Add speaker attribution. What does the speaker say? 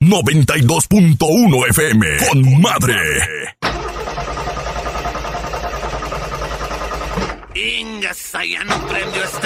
Speaker 1: 92.1 FM. Con madre.
Speaker 2: Ingasa, ya no prendió esta